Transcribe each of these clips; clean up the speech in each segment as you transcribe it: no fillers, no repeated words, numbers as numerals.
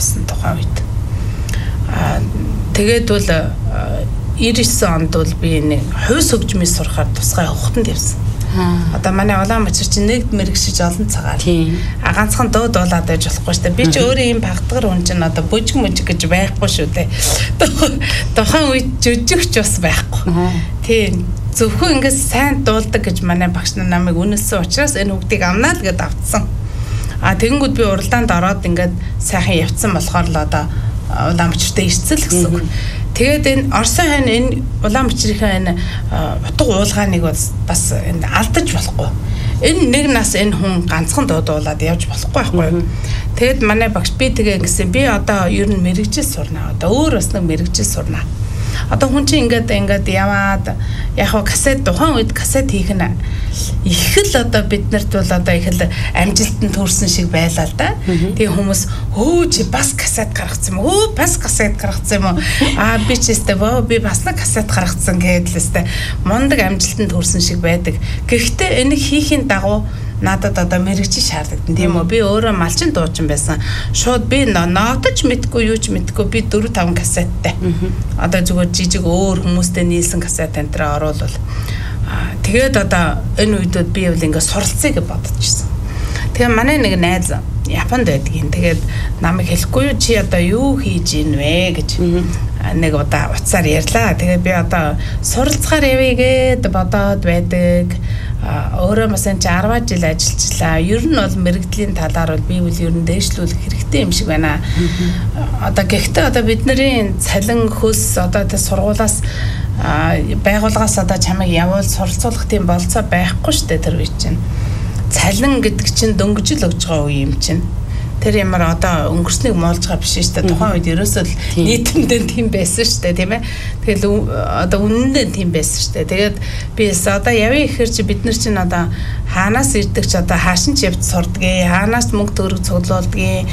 явуулсан тухайн үед. Тэгээд бол 99 онд бол би нэг хувьс хөгжмийг сурахаар тусгай хөхтөнд явсан. Одоо манай Улаанбаатар чинь нэгд мэрэгшиж олон цагаар. Ганцхан дууд болоод байж болохгүй шүү дээ. Би ч өөрөө ийм багдгар хүн чинь одоо бүжиг гэж байхгүй шүү дээ. Тухайн үед жүжигч бас байхгүй. Тийм. Зөвхөн ингээд сайн дуулдаг гэж манай багш нар намайг үнэлсэн учраас энэ хүүхдийг авнаа л гэдээ авцсан. Тэгэнгүүт би уралдаанд ороод ингээд сайхан явцсан болохоор л одоо Улаанбаатарт ирцэл гэсэн үг. Тэгээд энэ Орсын хань энэ Улаанбаатарын энэ утга уулгааныг бас энэ алдаж болохгүй. Энэ нэг нас энэ хүн ганцхан дуудуулаад явж болохгүй байхгүй. Тэгэд манай багш би тэгээ ингэсэн би одоо ер нь мэрэгжил сурнаа. Одоо өөр бас нэг мэрэгжил сурнаа. Одоо хүн чинь ингээд яваад яг хаа касет тухайн үед касет хийх нь их л одоо биднэрт бол одоо их л амжилтанд төрсэн шиг байлаа л да. Тэгээ хүмүүс чи бас касет гаргацсан юм уу? Бас касет гаргацсан юм уу? Би ч өстэй би бас нэг касет гаргацсан гэдэг л өстэй мундаг амжилтанд төрсэн шиг байдаг. Гэхдээ энийг хийхийн дагуу надад одоо мэрэгжил шаардлагдан тийм үү? Би өөрөө малчин дуучин байсан. Шууд би нотож мэдгүй юу ч мэдгүй би 4-5 касеттай. Одоо зүгээр жижиг өөр хүмүүстэй нийлсэн касет энтраа оруулвал. Тэгээд одоо энэ үедээ би бол ингээд суралцъя гэж бодчихсон. Тэгээ манай нэг найз Японд байдгийн. Тэгээд намайг хэлэхгүй юу чи одоо юу хийж ийн вэ гэж нэг удаа уцаар ярьлаа. Тэгээд би одоо суралцахаар явъя гэд бодоод байдаг. Өөрөө бас энэ 10 жил ажиллажлаа. Ер нь бол мэрэгдлийн талаар бол би бол ер нь дээшлүүлэх хэрэгтэй юм шиг байна. Одоо гэхдээ одоо бидний цалин хөлс одоо тэ сургуулаас байгууллагаас одоо чамайг явуул суралцуулах тийм болцоо байхгүй шүү дээ тэр үе чинь. Цалин гэдэг чинь дөнгөжл өгж байгаа үе юм чинь. Тэр ямар одоо өнгөрснийг муулж байгаа биш шүү дээ. Тухайн үед ерөөсөө нийтэмдээ тийм байсан шүү дээ, тийм ээ. Тэгэл одоо үнэндээ тийм байсан шүү дээ. Тэгээд би одоо явъя гэхэр чи бид нар чинь одоо хаанаас ирдэг ч одоо хаашин ч явж сурдгийг, хаанаас мөнгө төгрөг цуглуулдгийг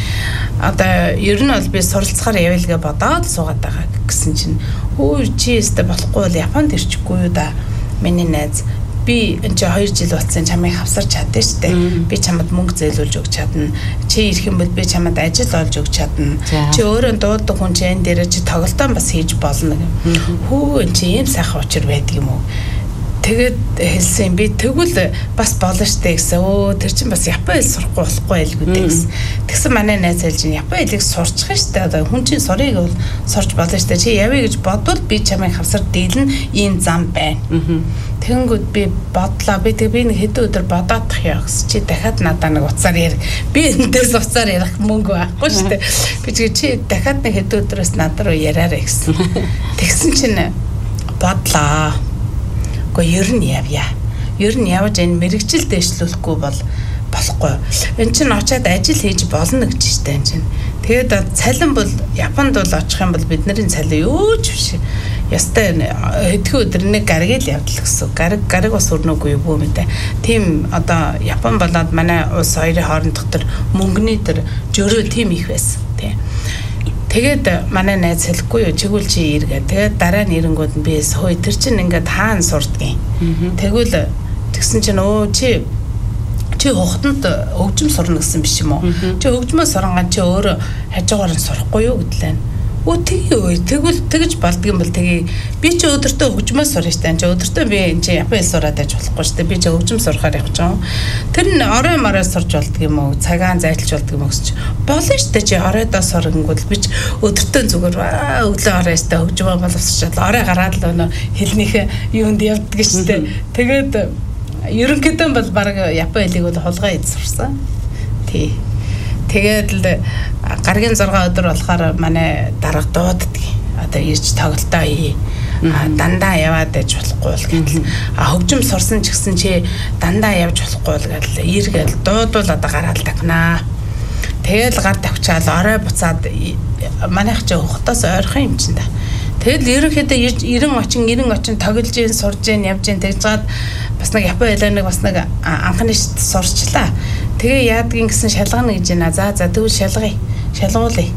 одоо ер нь бол би суралцахаар явъя гэж бодоод суугаад байгаа гэсэн чинь чи өстө болохгүй бол Японд ирчихгүй юу да. Миний найз би энэ 2 жил болсон чамайг хавсарч чаддээ штэ. Би чамд мөнгө зээлүүлж өгч чадна. Чи ирэх юм бол би чамд ажил олж өгч чадна. Чи өөрөө дууддаг хүн чи энэ дээр чи тоглолтоо бас хийж болно гэх. Хөө чи ийм сайхан учир байдаг юм уу? Тэгээд хэлсэн би тэгвэл бас болно штэ гэсэн. Тэр чинь бас Япон хэл сурахгүй болохгүй байлгүй дээ гэсэн. Тэгсэн манай найз хэлж Япон хэлийг сурчих штэ. Одоо хүн чинь сурыг бол сурч болно штэ. Чи явъя гэж бодвол би чамайг хавсар дийлэн ийм зам байна. Тэнгүүд би бодлоо. Би нэг хэдэн өдөр бодоодох яа гэсэн. Чи дахиад надаа нэг уцаар ярих. Би энэс уцаар ярих мөнгө байхгүй штэ. Би чи дахиад нэг хэдэн өдрөөс надад руу яриараа гэсэн. Тэгсэн чинь бодлоо. Ер нь явъя. Ер нь явж энэ мэрэгжил дэвшлүүлэхгүй бол болохгүй. Энд чинь очиад ажил хийж болно гэж штэ энэ чинь. Тэгээд цалин бол Японд бол очих юм бол бидний цалин юу ч биш. Ястай хэдхэн өдөр нэг гариг л явдал гэсэн. Гариг бас өрнөгүй юу мэдээ. Тийм одоо Япон болоод манай улс хоёрын хоорондох тэр мөнгөний тэр жөрөө тийм их байсан. Тийм. Тэгээд манай найз хэлэхгүй юу чигүүл чи иргээ. Тэгээд дараа нь ирэнгүүд нь би хөөе тэр чинь ингээд хаана сурдгийг. Тэгвэл тэгсэн чинь чи хохтонд хөгжим сурна гэсэн биш юм уу? Чи хөгжмөө суранган чи өөрөө хажуугаар нь сурахгүй юу гэдлээ. Тэгвэл тэгж болдгийм бол тэгээ би чи өдөртөө хөгжмөө сурах штэ. Чи өдөртөө би энэ чи Япон хэл сураад байж болохгүй штэ. Би чи хөгжим сурахаар явж байгаа. Тэр нь орой морой сурж болдг юм уу? Цагаан зайлж болдг юм уу гэж. Болно штэ чи оройдоо сургангууд би ч өдөртөө зүгээр өглөө орой штэ хөгжмөө боловсрчаад орой гараад л өнө хэлнийхээ юунд явдг штэ. Тэгээд ерөнхийдөө бол баг Япон хэлийг бол хулгай хийж сурсан. Тий. Тэгээд л гаргийн 6 өдөр болохоор манай дарга дууддаг. Одоо ирж тоглолтоо хий. Дандаа яваад байж болохгүй л гэдэл. Хөгжим сурсан ч гэсэн чи дандаа явж болохгүй л гэдэл. Иргээл дуудвал одоо гараал тавнаа. Тэгэл гар тавчаал орой буцаад манайх ч хөхтөөс ойрхон юм чинь да. Тэгэл ерөнхийдөө 90 очин тоглож ийн сурж ийн явж ийн тэгж гад бас нэг Япон хэлээр бас нэг анхны сурчлаа. Тэгээ яадгийн гэсэн шалгана гэж байна. За тэгвэл шалгуулъя.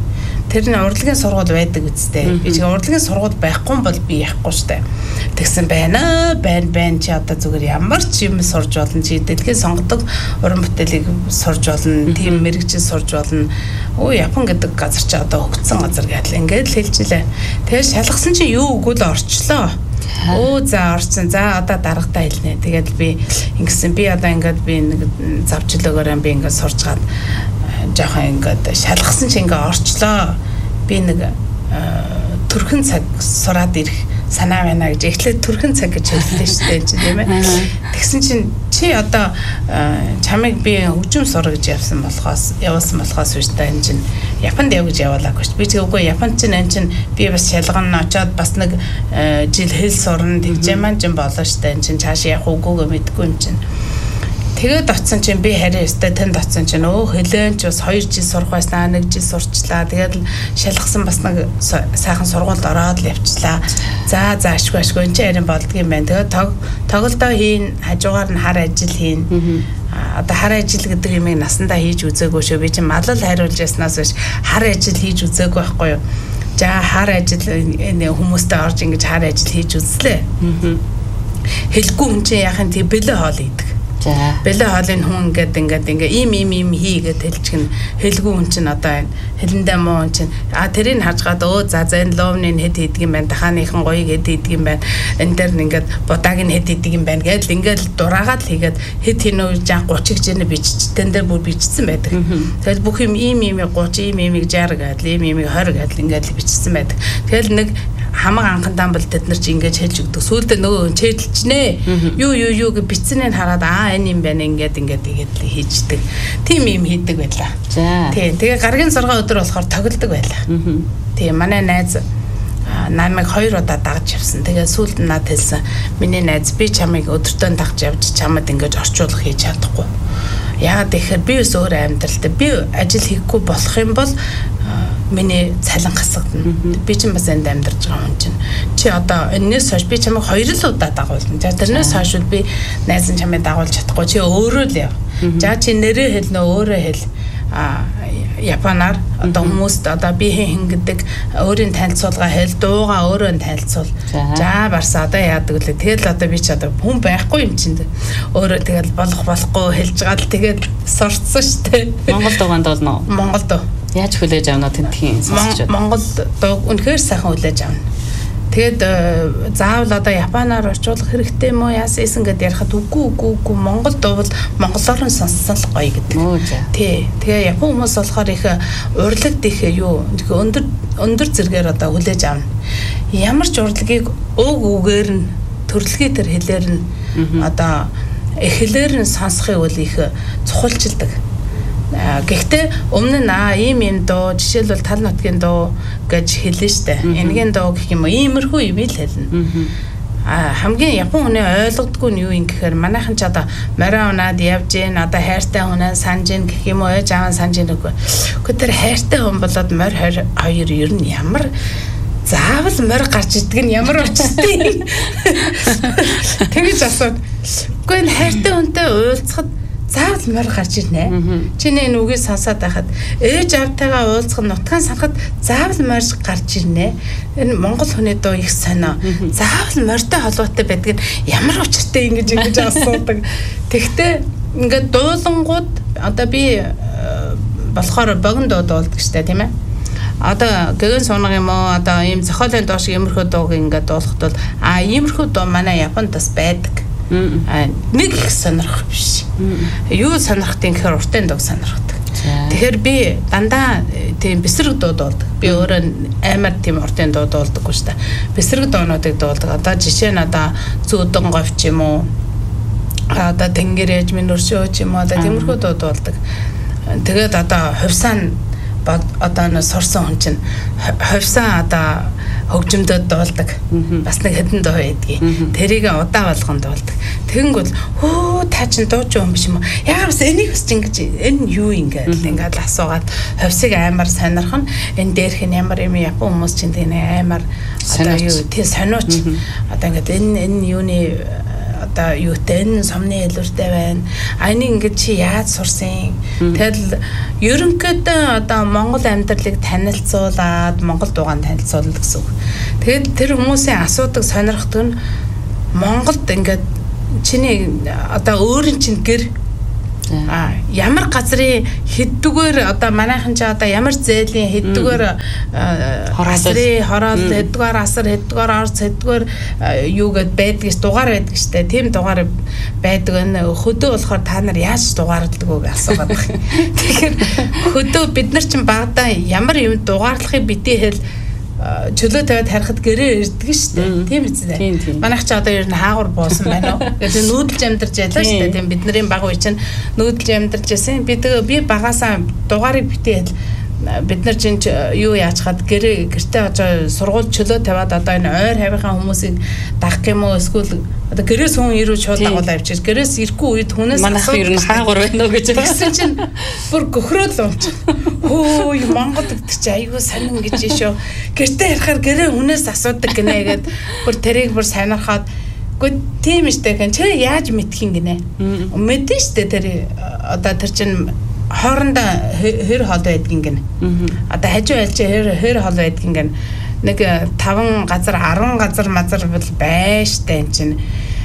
Тэр нь урлагийн сургууль байдаг үстэй. Би чи урлагийн сургууль байхгүй бол би яахгүй штэ. Тэгсэн байна чи одоо зүгээр ямар ч юм сурж болно чи дэлхийн сонгодог уран бүтээлийг сурж болно, тийм мэрэгжил сурж болно. Япон гэдэг газар чи одоо хөгжсөн газар гэдэл ингээд л хэлжлээ. Тэгээд шалгасан чи юу өгвөл орчлоо. За орсон. За одоо дарагтаа хэлнэ. Тэгээд би ингэсэн би одоо ингээд би нэг завчлаагаараа би ингээд сурчгаад жоохон ингээд шалгасан чи ингээд орчлоо. Би нэг төрхөн цаг сураад ирэх санаа байна гэж эхлээд төрхөн цаг гэж хэллээ шүү дээ тийм ээ. Тэгсэн чинь чи одоо чамайг би хөгжим сур гэж явуулсан болохоос биш та энэ чинь Японд яв гэж явуулаагүй шүү. Би ч үгүй Японд чинь энэ чинь би бас шалгана очоод бас нэг жил хэл сурна тэгжээ маань ч болоо шүү дээ. Энэ чинь цааш явах үгүйгээ мэдгүй юм чинь. Тэгээд оцсон чинь би харин өстэй тэнд оцсон чинь хэлэн ч бас 2 жил сурах байснаа 1 жил сурчлаа. Тэгээд шалгасан бас нэг сайхан сургуульд ороод л явчлаа. За ашгүй энэ чинь харин болдгийм байна. Тэгээд тоглолтоо хийн, хажуугаар нь хар ажил хийн. Одоо хар ажил гэдэг юмыг насандаа хийж үзээгүй шүү. Би чинь малал хариулж яснаас биш хар ажил хийж үзээгүй байхгүй юу. За хар ажил хүмүүстэй орж ингэж хар ажил хийж үзлээ. Хэлгүй хүн чинь яхын тийм бэлээ хоол идэг. Бэлээ хоолын хүн ингээд ийм хийгээд хэлчихнэ. Хэлгүй хүн чинь одоо хэлэндээ муу хүн чинь тэрийг харжгаад за энэ ловны хэд хийдэг юм байна. Дахааныхан гоёг хэд хийдэг юм байна. Энэ дээр ингээд будааг нь хэд хийдэг юм байна гэдэл ингээд дураагаад л хийгээд хэд хийнөө 30 гэжэнэ бичтэн дээр бүр бичсэн байдаг. Тэгэл бүх юм ийм 30 ийм 60 гэдэл ийм 20 гэдэл ингээд л бичсэн байдаг. Тэгэл нэг хамаг анхандаа бол тэд нар чи ингэж хэлж өгдөг. Сүүлдээ нөгөө чэдэлчнэ. Юу гэж бичсэнийг хараад энэ юм байна ингээд л хийждэг. Тим юм хийдэг байлаа. Тийм. Тэгээ гаргийн 6 өдөр болохоор тоглодог байлаа. Тийм. Манай найз намайг 2 удаа дагж явсан. Тэгээ сүүлд нь надад хэлсэн. Миний найз би чамайг өдөртөө дагж явж чамд ингэж орчуулах хийж чадахгүй. Яагаад тэгэхээр би ус өөр амьдралтай. Би ажил хийхгүй болох юм бол миний цалин хасагдана. Би ч бас энд амьдарч байгаа хүн чинь. Чи одоо энэс хойш би чамайг 2 удаа дагуулна. За тэрнээс хойш би найз нь чамайг дагуулж чадахгүй. Чи өөрөө л яв. За чи нэрээ хэлнэ өөрөө хэл. Японаар одоо хүмүүст одоо би хин гэдэг өөрийн танилцуулга хэл дууга өөрөө танилцуул. За барса одоо яадаг лээ. Тэгэл одоо би ч одоо хүн байхгүй юм чинь. Өөрөө тэгэл болохгүй хэлж байгаа л тэгээд сурцсан штэ. Монгол дууганд болно уу? Монгол дуу. Яаж хүлээж авна тентхийн сонсчод. Монгол дуу үнэхээр сайхан хүлээж авна. Тэгэд заавал одоо японоор орчуулах хэрэгтэй юм уу яасан гэдээ ярихад үгүй Монгол дуу бол монголоор нь сонссон л гоё гэдэг. Тий. Тэгээ япон хүмүүс болохоор их урлагт их юу өндөр зэрэгээр одоо хүлээж авна. Ямар ч урлагийг үгээр нь төрөлхий төр хэлээр нь одоо эхлээр нь сонсохыг бол их цухалчилдаг. Гэхдээ өмнө нь ийм дуу жишээлбэл тал нутгийн дуу гэж хэлнэ штэ. Энгийн дуу гэх юм уу иймэрхүү юм л хэлнэ. Хамгийн япон хүний ойлгодгүй нь юу юм гэхээр манайхан ч одоо морин унаад явж гин одоо хайртай хүнээ санаж гин гэх юм уу ээж аав санаж гин үгүй. Гэхдээ тэр хайртай хүн болоод морь хоёр ер нь ямар заавал морь гарч идэг нь ямар очтой. Тэгэж асууд. Үгүй энэ хайртай хүнтэй уулзахад заавал морь гарч ирнэ. Чиний энэ үгийг сонсоод байхад ээж аавтайгаа уулзах нутгаан санахад заавал морь гарч ирнэ. Энэ монгол хүний дуу их сонио. Заавал морьтой холбоотой байдаг нь ямар учиртай ингэж асуудаг. Тэгтээ ингээд дуулангууд одоо би болохоор богино дуу дуулдаг штэ тийм ээ. Одоо гэгэн сунаг юм уу одоо ийм зохиолын дуу шиг иймэрхүү дууг ингээд дуулахад бол иймэрхүү дуу манай Японд бас байдаг. Нэг их сонирхох биш. Юу сонирхтын гэхээр уртын дуу сонирхдаг. Тэгэхээр би дандаа тийм бэсрэг дуу дуулдаг. Би өөрөө амар тийм уртын дуу дуулдаггүй шүү дээ. Бэсрэг дуунуудыг дуулдаг. Одоо жишээ нь одоо зүүдэн говч юм уу? Одоо тэнгэр ээж минь өршөө ч юм уу? Одоо тиймэрхүү дуу дуулдаг. Тэгээд одоо хувьсаа одоо нэг сурсан хүн чинь хувьсаа одоо хөгжимдөд дуулдаг. Бас нэг хэдэн дуу байдгийг. Тэрийг удаа болгон дуулдаг. Тэгэнгүүт та чинь дууч юм биш юм уу? Яагаад бас энийг бас ингэж энэ юу ингээд асуугаад хувьсыг амар сонирхон. Энэ дээрх нь ямар юм япон хүмүүс чинь тийм амар одоо юу тий сониуч. Одоо ингээд энэ юуны одоо юутай энэ сумны хэлбэртэй байна. Энийг ингэж чи яаж сурсан? Тэгэл ерөнхийдөө одоо Монгол амьдралыг танилцуулаад Монгол дуугаан танилцуулна гэсэн үг. Тэгээд тэр хүмүүсийн асуудаг сонирхдаг нь Монголд ингээд чиний одоо өөрийн чинь гэр ямар газрын хэддүгээр одоо манайхан ч одоо ямар зээлийн хэддүгээр хороолын хэддүгээр асар хэддүгээр орц хэддүгээр юу гэд байдаг ш дугаар байдаг штэ тийм дугаар байдаг нь хөдөө болохоор та нар яаж дугаарладаг вэ гэж асуугаад байна. Тэгэхээр хөдөө бид нар чинь багадаа ямар юм дугаарлахыг бидний хэл чөлөө тавиад харахад гэрээ ирдэг шүү дээ. Тийм үстэй. Манайх ч одоо ер нь хаагур буусан байна уу. Тэгээд нүүдэлж амьдарч ялаа шүү дээ. Тийм бидний баг үе чинь нүүдэлж амьдарч ясан. Би багасаа дугаарыг битээ бид нар чинь юу яаж хаад гэртээ очоо сургууль чөлөө тавиад одоо энэ ойр хавийнхаа хүмүүсийг дагах юм уу эсвэл одоо гэрээс хүн ирүү шууд дагуул авчиж гэрээс ирэхгүй үед хүнээс манайх ер нь хаагур байна уу гэж тэгсэн чинь бүр гөхрөөд л унч. Хөөе Монгол гэдэг чи айгүй сонин гэж шүү. Гэртээ ярихаар гэрээ хүнээс асуудаг гинэ гэд бүр тэрийг бүр сонирхоод үгүй тийм штэ гэн чи яаж мэдхийн гинэ. Мэдэн штэ тэр одоо тэр чин хоорондоо хэр хол байдгийн гэнэ. Одоо хажуу айлч хэр хол байдгийн гэнэ. Нэг 5 газар 10 газар мазар бол байштай эн чинь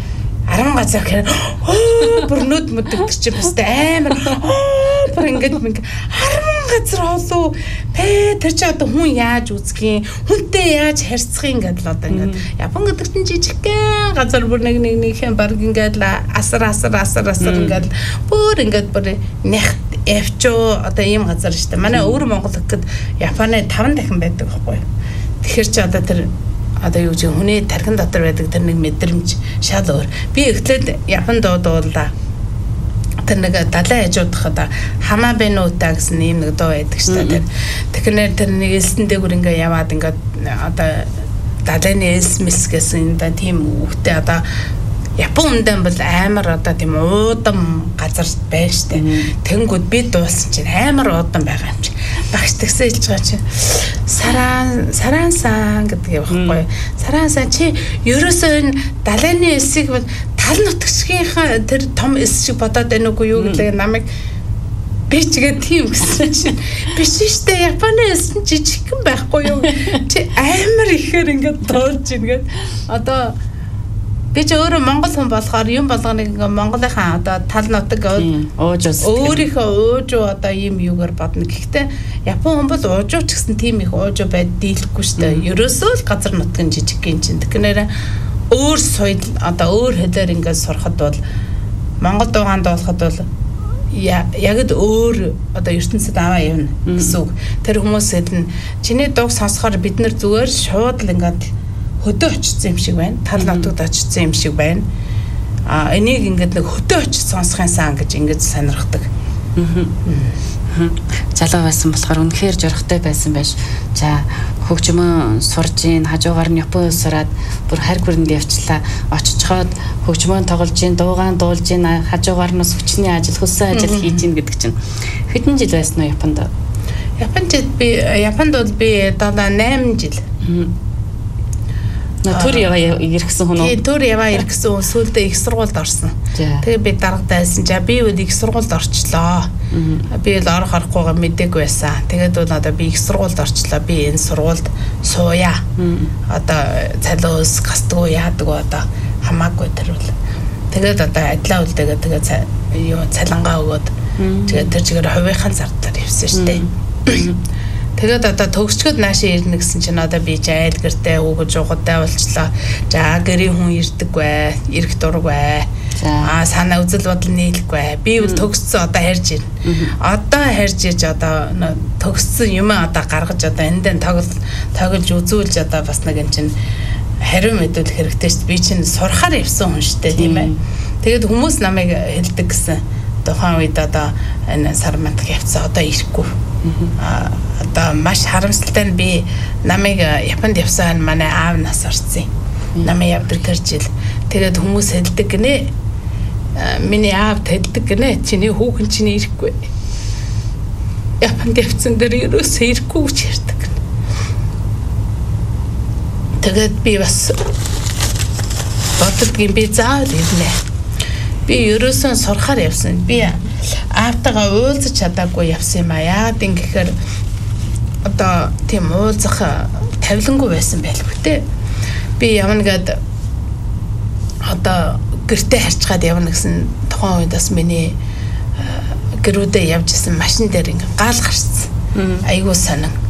10 газар гэхээр бүр нүд мүддэг чи бас амар бүр ингээд 10 газар олоо тэр чи одоо хүн яаж үзэх юм хүнтэй яаж харьцах юм гэдэл одоо ингээд Япон гэдэг чинь жижигхэн газар бүр нэгнийхэн баг ингээд асар ингээд бүр ингээд бүр нягт явчоо одоо ийм газар шүү дээ. Манай өвөр Монгол гэхэд Японы 5 дахин байдаг байхгүй юу? Тэгэхээр чи одоо тэр одоо юу гэж хүний тархин дотор байдаг тэр нэг мэдрэмж шал өөр. Би эхлээд Японд дуудуулаа. Тэр нэг далайн хажуудах одоо хамаа бэнэ утаа гэсэн ийм нэг дуу байдаг шүү дээ. Тэгэхээр тэр нэг элсэн дээгүр ингээ яваад ингээ одоо далайны элс мэс гэсэн энэ тийм үгтэй одоо Япон үндэм бол амар одоо тийм уудам газар байна штэ. Тэнгүүд би дуулсан чинь амар уудам байгаа юм чи. Багш тэгсэн хэлж байгаа чи сараан гэдэг юм байхгүй. Сараан чи ерөөсөө энэ далайны элсийг тал нутгшгийнхаа тэр том элс шиг бодоод байна уугүй юу гэдэг намайг би чигээ тийм гэсэн шин. Биш штэ Японы элс жижигхэн байхгүй юу. Чи амар ихээр ингээд дуулж ингээд одоо би ч өөрөө Монгол хүн болохоор юм болгоныг Монголынхаа одоо тал нутаг өөрийнхөө уужуу одоо ийм юугаар бодно. Гэхдээ Япон хүн бол уужуу ч гэсэн тийм их уужуу байд дийлэхгүй шүү дээ. Ерөөсөө л газар нутгийн жижиг гин чинь. Тэгэхээр өөр соёл одоо өөр хэлээр ингээд сурахад бол Монгол дуугаанд болоход бол яг л өөр одоо ертөнцид аваа явна гэсэн үг. Тэр хүмүүс хэлнэ чиний дууг сонсохоор бид нар зүгээр шууд л ингээд хөдөө очсон юм шиг байна. Тал нутагт очсон юм шиг байна. Энийг ингээд нэг хөдөө очиж сонсохын сан гэж ингэж сонирхдаг. Залуу байсан болохоор үнэхээр жорхтой байсан байж. За хөгжмөө сурж ийн хажуугаар нь Япон улсараад бүр харь хүрэнд явчлаа. Очичхоод хөгжмөө тоглож ийн дуугаан дуулж ийн хажуугаар нь хүчний ажил хөлсөн ажил хийж ийн гэдэг чинь хэдэн жил байсан уу Японд? Японд бол би 8 жил. Төр яваа иргэсэн хүн үү? Төр яваа иргэсэн хүн сүүлдээ их сургуульд орсон. Тэгээ би дарагдайсан. Би үл их сургуульд орчлоо. Би л орох орохгүйгээ мэдээгүй байсан. Тэгээд бол одоо би их сургуульд орчлоо. Би энэ сургуульд сууя. Одоо цалиус гасдгүй яадаг одоо хамаагүй тэр бол. Тэгээд одоо адилаа үлдээгээ тэгээд юу цалингаа өгөөд тэгээд тэр чигээр хувийнхаа зардлаар явсан шүү дээ. Тэгээд одоо төгсчгöd наашаа ирнэ гэсэн чинь одоо би ч айл гэртээ хүүгэж угадтай болчлоо. За гэрийн хүн ирдэг бай, ирэх дург бай. Санаа үзэл бодол нийлэхгүй бай. Би бол төгссөн одоо харж ирнэ. Одоо харж иж одоо төгссөн юм одоо гаргаж одоо эндээ тоглож үзүүлж одоо бас нэг юм чинь хариу мэдүүлэх хэрэгтэй шүү дээ. Би чинь сурахаар явсан хүн шүү дээ, тийм ээ. Тэгээд хүмүүс намайг хэлдэг гэсэн. Тухайн үед одоо энэ сар матх явцсан одоо ирэхгүй. Одоо маш харамсалтай нь би намайг Японд явсан манай аав нас орсон. Намайг явдаг тэр жил. Тэгээд хүмүүс хэлдэг гинэ. Миний аав хэлдэг гинэ. Чиний хүүхэн чиний ирэхгүй. Японд явсан дээр ерөөсөө ирэхгүй гэж ярьдаг. Тэгээд би бас боддгийн би заавал ирнэ. Би ерөөсөө сурахаар явсан. Би аавтайгаа уулзах чадаагүй явсан юм аа. Яагаад ингэхээр одоо тийм уулзах тавилангүй байсан байлгүй те. Би явна гээд одоо гэртээ харьцгаад явна гэсэн тухайн үед бас миний гэрүүдээ явж исэн машин дээр ингээ гал гарсан. Айгуу сонин.